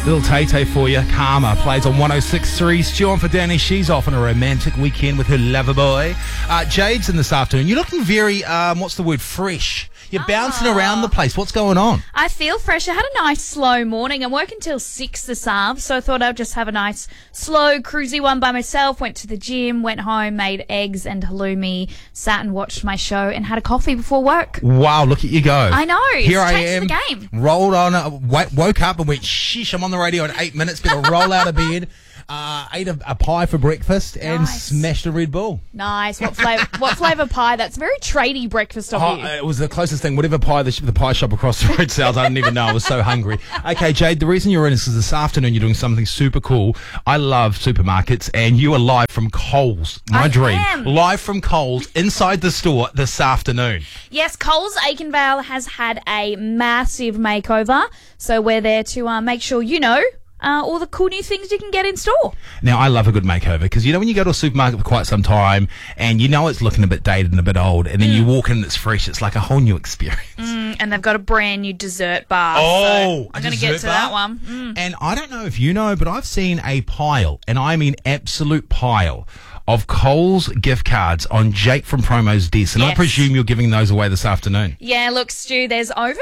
Little Tay-Tay for you. Karma plays on 106.3. Stu on for Danny. She's off on a romantic weekend with her lover boy. Jade's in this afternoon. You're looking very, fresh. You're bouncing around the place. What's going on? I feel fresh. I had a nice slow morning. I'm working till 6 this afternoon, so I thought I'd just have a nice slow, cruisy one by myself. Went to the gym, went home, made eggs and halloumi, sat and watched my show and had a coffee before work. Wow, look at you go. I know. Here I am. The game. Rolled on, woke up and went, sheesh, I'm on the radio in 8 minutes. Better roll out of bed. Ate a pie for breakfast and smashed a Red Bull. Nice. What flavour pie? That's very tradie breakfast of you. It was the closest thing. Whatever pie the pie shop across the road sells, I didn't even know. I was so hungry. Okay, Jade, the reason you're in is because this afternoon you're doing something super cool. I love supermarkets, and you are live from Coles. My dream. Live from Coles inside the store this afternoon. Yes, Coles Aikenvale has had a massive makeover, so we're there to make sure you know all the cool new things you can get in store. Now, I love a good makeover because, you know, when you go to a supermarket for quite some time and you know it's looking a bit dated and a bit old, and then you walk in and it's fresh, it's like a whole new experience. And they've got a brand new dessert bar. Oh, I'm going to get to that one. And I don't know if you know, but I've seen a pile, and I mean absolute pile, of Coles gift cards on Jake from Promo's desk. And I presume you're giving those away this afternoon. Yeah, look, Stu, there's over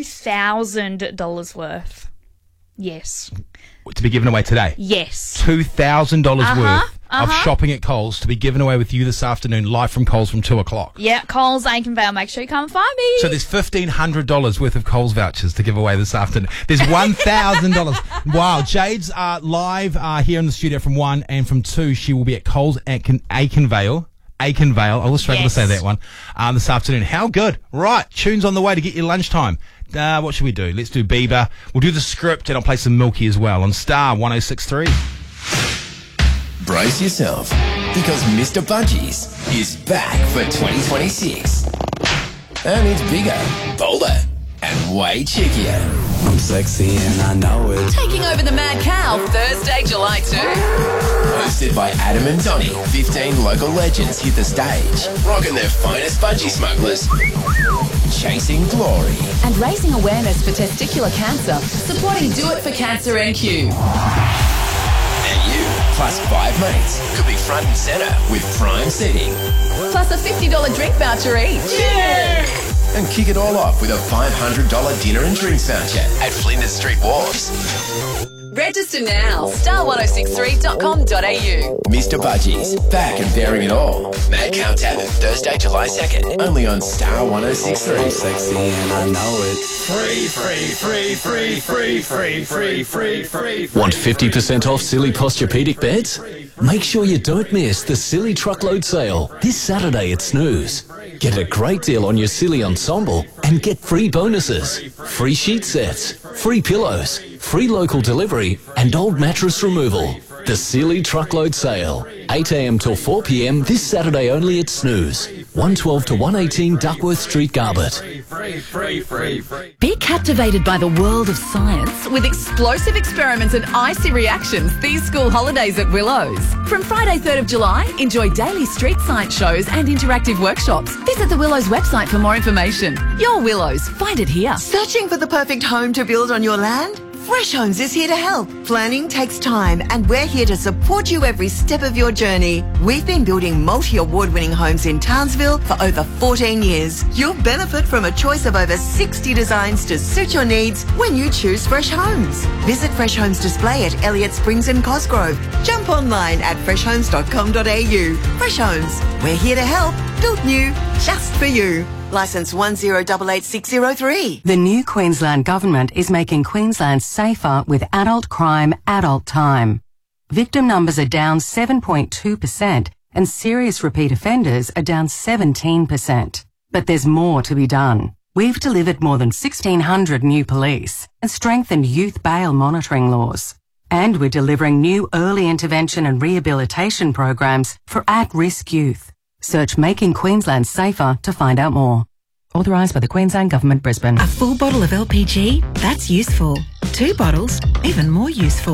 $2,000 worth. Yes. To be given away today? Yes. $2,000 worth of shopping at Coles to be given away with you this afternoon, live from Coles from 2 o'clock. Yeah, Coles Aikenvale. Make sure you come and find me. So there's $1,500 worth of Coles vouchers to give away this afternoon. There's $1,000. Wow. Jade's live here in the studio from 1, and from 2 she will be at Coles Aikenvale. I will struggle to say that one this afternoon. How good. Right, tunes on the way to get your lunchtime. What should we do? Let's do Bieber. We'll do the script, and I'll play some Milky as well on Star 106.3. Brace yourself, because Mr. Budgies is back for 2026. And it's bigger, bolder, and way chickier. I'm sexy and I know it. Taking over the Mad Cow Thursday, July 2. Hosted by Adam and Donnie, 15 local legends hit the stage, rocking their finest budgie smugglers, chasing glory, and raising awareness for testicular cancer, supporting Do It for Cancer NQ. And you, plus 5 mates, could be front and centre with prime seating. Plus a $50 drink voucher each. Yeah! And kick it all off with a $500 dinner and drinks voucher at Flinders Street Wharfs. Register now. Star1063.com.au. Mr. Budgies, back and bearing it all. Mad Cow Tavern, Thursday, July 2nd. Only on Star 106.3. I'm sexy and I know it. Free. Want 50% off Silly Posturepedic beds? Make sure you don't miss the Silly Truckload Sale this Saturday at Snooze. Get a great deal on your Silly ensemble and get free bonuses, free sheet sets, free pillows, free local delivery and old mattress removal. The Silly Truckload Sale, 8 a.m. till 4 p.m. this Saturday only at Snooze, 112 to 118 Duckworth Street, Garbett. Be captivated by the world of science with explosive experiments and icy reactions these school holidays at Willows. From Friday 3rd of July, enjoy daily street science shows and interactive workshops. Visit the Willows website for more information. Your Willows, find it here. Searching for the perfect home to build on your land? Fresh Homes is here to help. Planning takes time, and we're here to support you every step of your journey. We've been building multi-award-winning homes in Townsville for over 14 years. You'll benefit from a choice of over 60 designs to suit your needs when you choose Fresh Homes. Visit Fresh Homes Display at Elliott Springs and Cosgrove. Jump online at freshhomes.com.au. Fresh Homes, we're here to help. Built new, just for you. Licence 1088603. The new Queensland Government is making Queensland safer with adult crime, adult time. Victim numbers are down 7.2% and serious repeat offenders are down 17%. But there's more to be done. We've delivered more than 1,600 new police and strengthened youth bail monitoring laws. And we're delivering new early intervention and rehabilitation programs for at-risk youth. Search Making Queensland Safer to find out more. Authorised by the Queensland Government, Brisbane. A full bottle of LPG? That's useful. 2 bottles? Even more useful.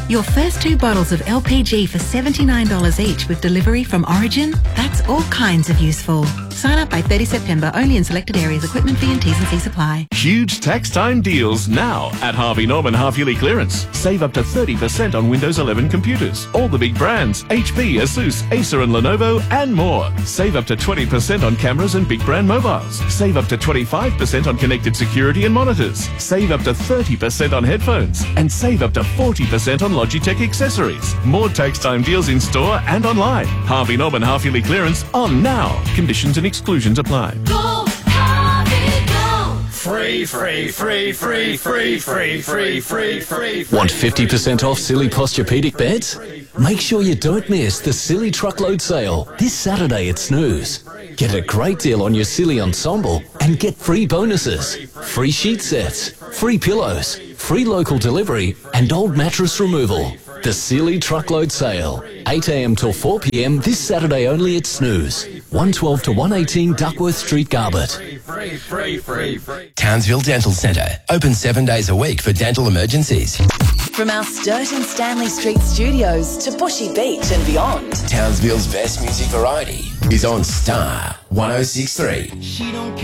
Your first 2 bottles of LPG for $79 each with delivery from Origin? That's all kinds of useful. Sign up by 30 September only in selected areas. Equipment fee and T&C supply. Huge tax time deals now at Harvey Norman half-yearly clearance. Save up to 30% on Windows 11 computers. All the big brands, HP, Asus, Acer and Lenovo and more. Save up to 20% on cameras and big brand mobiles. Save up to 25% on connected security and monitors. Save up to 30% on headphones. And save up to 40% on Logitech accessories. More tax time deals in store and online. Harvey Norman half-yearly clearance on now. Conditions and exclusions apply. Go, Harvey, go! Free. Want 50% off Silly Posturepedic beds? Make sure you don't miss the Silly Truckload Sale this Saturday at Snooze. Get a great deal on your Silly Ensemble and get free bonuses. Free sheet sets, free pillows, free local delivery and old mattress removal. The Silly Truckload Sale, 8 a.m. till 4 p.m. this Saturday only at Snooze. 112 to 118 Duckworth Street, Garbett. Townsville Dental Centre, open 7 days a week for dental emergencies. From our Sturt and Stanley Street studios to Bushy Beach and beyond. Townsville's best music variety is on Star 106.3.